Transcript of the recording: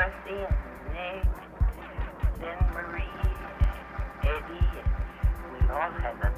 Marcy and Nick, then Marie, Eddie, we all have a